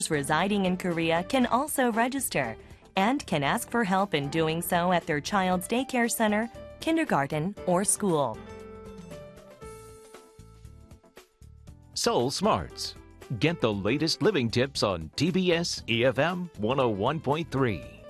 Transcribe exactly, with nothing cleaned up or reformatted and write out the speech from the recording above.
residing in Korea can also register and can ask for help in doing so at their child's daycare center, kindergarten, or school. Seoul Smarts. Get the latest living tips on T B S E F M one oh one point three.